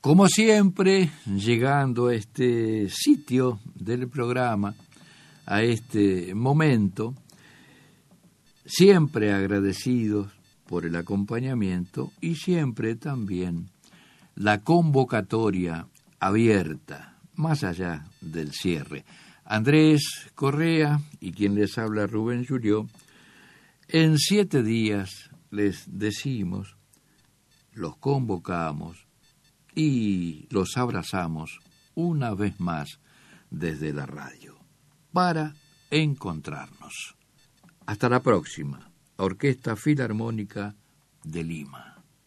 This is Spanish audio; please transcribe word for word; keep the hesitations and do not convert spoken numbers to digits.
Como siempre, llegando a este sitio del programa, a este momento, siempre agradecidos por el acompañamiento y siempre también la convocatoria abierta, más allá del cierre. Andrés Correa y quien les habla, Rubén Julió, en siete días les decimos, los convocamos y los abrazamos una vez más desde la radio para encontrarnos. Hasta la próxima, Orquesta Filarmónica de Lima.